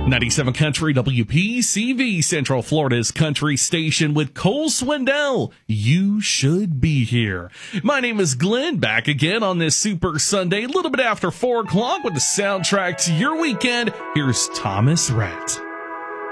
97 Country WPCV, Central Florida's country station with Cole Swindell. You should be here. My name is Glenn, back again on this Super Sunday, a little bit after 4 o'clock with the soundtrack to your weekend. Here's Thomas Rhett.